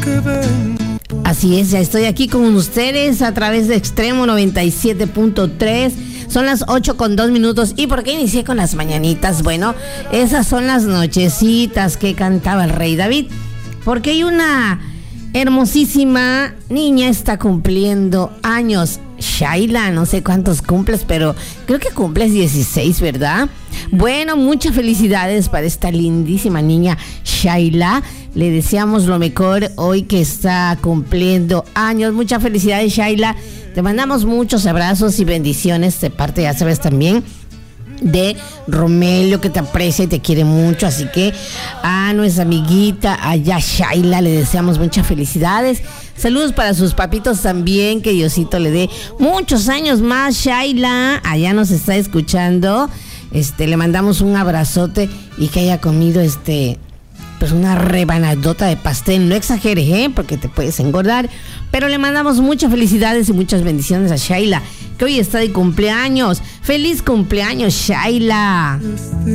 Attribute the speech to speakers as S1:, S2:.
S1: Así es, ya estoy aquí con ustedes a través de Extremo 97.3. Son las 8:02. ¿Y por qué inicié con las mañanitas? Bueno, esas son las nochecitas que cantaba el rey David. Porque hay una hermosísima niña, está cumpliendo años. Shaila, no sé cuántos cumples, pero creo que cumples 16, ¿verdad? Bueno, muchas felicidades para esta lindísima niña Shaila. Le deseamos lo mejor hoy que está cumpliendo años. Muchas felicidades, Shaila. Te mandamos muchos abrazos y bendiciones de parte, ya sabes, también de Romelio, que te aprecia y te quiere mucho. Así que a nuestra amiguita allá Shaila le deseamos muchas felicidades. Saludos para sus papitos también, que Diosito le dé muchos años más. Shaila allá nos está escuchando. Le mandamos un abrazote y que haya comido pues una rebanadota de pastel. No exageres, porque te puedes engordar. Pero le mandamos muchas felicidades y muchas bendiciones a Shaila, que hoy está de cumpleaños. ¡Feliz cumpleaños, Shaila!